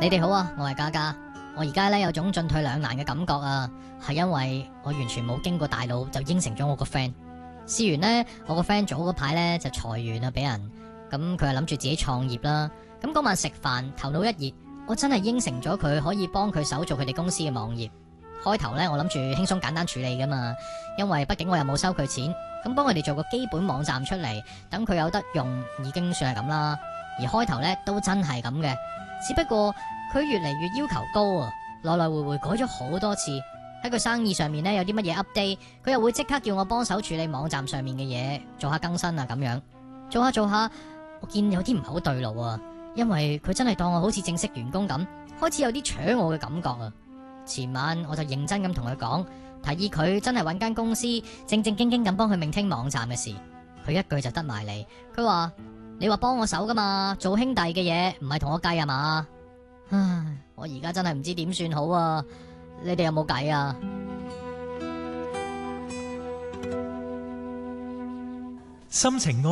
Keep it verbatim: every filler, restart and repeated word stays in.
你哋好啊，我係嘉嘉。我而家咧有種進退兩難嘅感覺啊，係因為我完全冇經過大腦就應承咗我個 friend。試完呢，我個 friend 早嗰排咧就裁員啊，俾人咁佢係諗住自己創業啦。咁嗰晚食飯，頭腦一熱，我真係應承咗佢可以幫佢手做佢哋公司嘅網頁。開頭呢，我諗住輕鬆簡單處理噶嘛，因為畢竟我又冇收佢錢，咁幫佢哋做個基本網站出嚟，等佢有得用，已經算係咁啦。而開頭呢，都真係咁嘅，只不過佢越嚟越要求高啊，來來回回改咗好多次。喺佢生意上面呢，有啲乜嘢 update，佢又會即刻叫我幫手處理網站上面嘅嘢，做下更新啊咁樣。做下做下，我見有啲唔係好對路啊，因為佢真係當我好似正式員工咁，開始有啲搶我嘅感覺啊。前晚我就認真咁同佢講，提議佢真係搵間公司正正經經咁幫佢maintain網站嘅事。佢一句就得埋嚟，佢話：你話幫我手噶嘛，做兄弟嘅嘢唔係同我計啊嘛。唉，我而家真係唔知點算好啊！你哋有冇計啊？ 心情